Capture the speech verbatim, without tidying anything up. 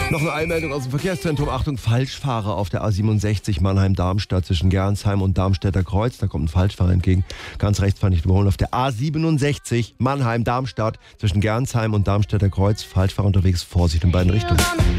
Noch eine Einmeldung aus dem Verkehrszentrum. Achtung, Falschfahrer auf der A siebenundsechzig Mannheim-Darmstadt zwischen Gernsheim und Darmstädter Kreuz. Da kommt ein Falschfahrer entgegen. Ganz rechts fahren, nicht überholen. Auf der A siebenundsechzig Mannheim-Darmstadt zwischen Gernsheim und Darmstädter Kreuz. Falschfahrer unterwegs. Vorsicht in beiden Richtungen.